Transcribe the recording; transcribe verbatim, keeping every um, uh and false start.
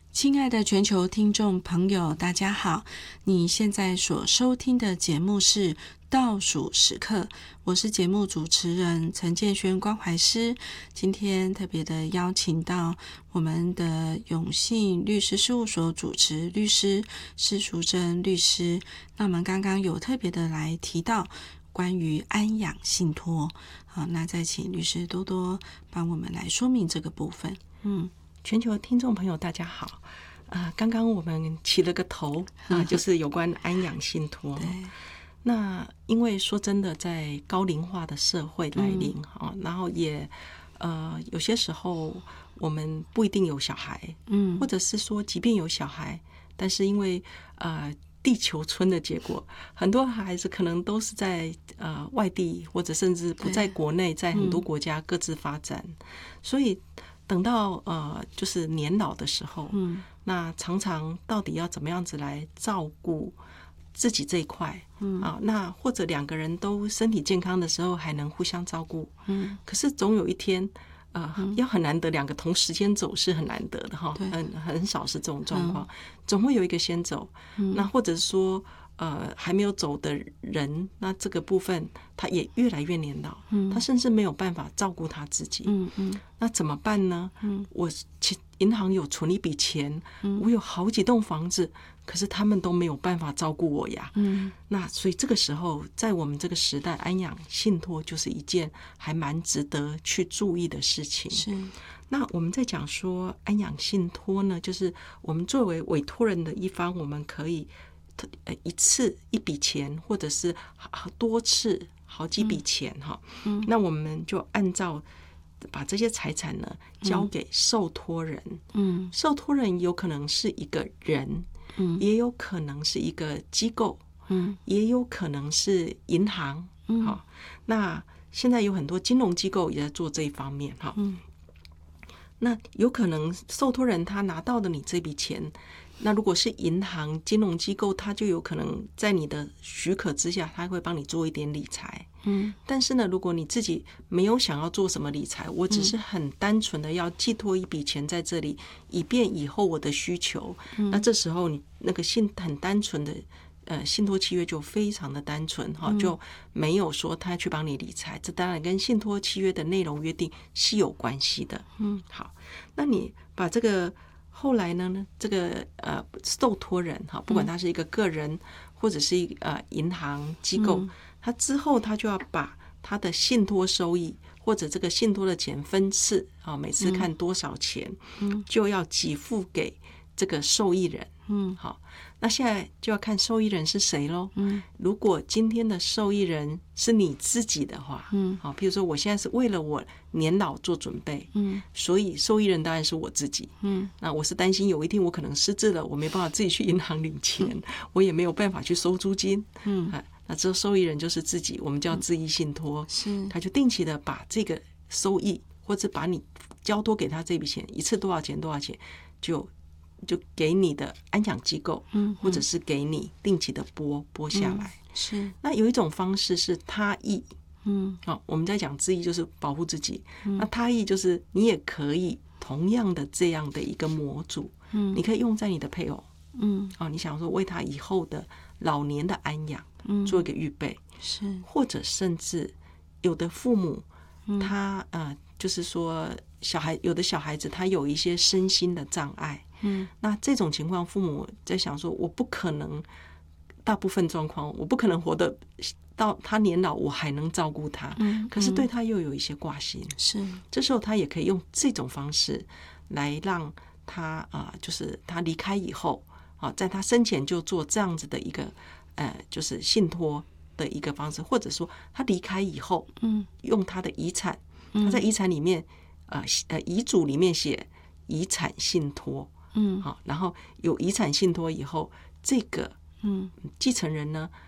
亲爱的全球听众朋友，大家好！你现在所收听的节目是倒数时刻，我是节目主持人陈建轩关怀师。今天特别的邀请到我们的永信律师事务所主持律师施淑珍律师。那我们刚刚有特别的来提到关于安养信托，好，那再请律师多多帮我们来说明这个部分。嗯。 全球听众朋友大家好，呃，刚刚我们起了个头啊、呃，就是有关安养信托。 对， 那因为说真的，在高龄化的社会来临啊、嗯，然后也呃有些时候我们不一定有小孩，嗯，或者是说即便有小孩，但是因为呃地球村的结果，很多孩子可能都是在呃外地，或者甚至不在国内，在很多国家各自发展，嗯、所以。等到呃，就是年老的时候，嗯，那常常到底要怎么样子来照顾自己这一块，嗯啊，那或者两个人都身体健康的时候，还能互相照顾，嗯，可是总有一天，呃，嗯、要很难得两个同时间走是很难得的哈，很很少是这种状况，嗯、总会有一个先走，嗯、那或者是说。呃，还没有走的人，那这个部分他也越来越年老，嗯，他甚至没有办法照顾他自己，嗯嗯，那怎么办呢？嗯，我银行有存一笔钱，嗯，我有好几栋房子，可是他们都没有办法照顾我呀，嗯，那所以这个时候，在我们这个时代，安养信托就是一件还蛮值得去注意的事情。 是， 那我们在讲说安养信托呢，就是我们作为委托人的一方，我们可以。一次一笔钱，或者是多次好几笔钱哈、嗯，那我们就按照把这些财产呢交给受托人，嗯，受托人有可能是一个人，嗯，也有可能是一个机构，嗯，也有可能是银行，嗯，好，那现在有很多金融机构也在做这一方面哈，嗯，那有可能受托人他拿到的你这笔钱。那如果是银行金融机构，它就有可能在你的许可之下，它会帮你做一点理财。嗯，但是呢，如果你自己没有想要做什么理财，我只是很单纯的要寄托一笔钱在这里，以便以后我的需求。嗯、那这时候你那个信很单纯的呃信托契约就非常的单纯哈，就没有说他去帮你理财。这当然跟信托契约的内容约定是有关系的。嗯，好，那你把这个。后来呢，这个呃受托人哈，不管他是一个个人、嗯、或者是一个呃银行机构，嗯、他之后他就要把他的信托收益或者这个信托的钱分次啊，每次看多少钱，嗯、就要给付给这个受益人。嗯，好，那现在就要看受益人是谁咯。嗯，如果今天的受益人是你自己的话，嗯，好，比如说我现在是为了我年老做准备，嗯，所以受益人当然是我自己，嗯，那我是担心有一天我可能失智了，我没办法自己去银行领钱，嗯、我也没有办法去收租金，嗯，啊、那这受益人就是自己，我们叫自益信托，是，他就定期的把这个收益或者把你交托给他这笔钱，一次多少钱多少钱就。就给你的安养机构，嗯，或者是给你定期的拨拨下来，嗯、是。那有一种方式是他益，嗯，好、哦，我们在讲自益就是保护自己，嗯、那他益就是你也可以同样的这样的一个模组，嗯，你可以用在你的配偶，嗯，哦，你想说为他以后的老年的安养，嗯，做一个预备，是，或者甚至有的父母，嗯、他呃，就是说小孩有的小孩子他有一些身心的障碍。嗯，那这种情况，父母在想说，我不可能，大部分状况我不可能活得到他年老，我还能照顾他。嗯，可是对他又有一些挂心，是，这时候他也可以用这种方式来让他啊、呃，就是他离开以后啊，在他生前就做这样子的一个呃，就是信托的一个方式，或者说他离开以后，嗯，用他的遗产，他在遗产里面呃呃遗嘱里面写遗产信托。嗯，好，然后有遗产信托以后，这个嗯继承人呢，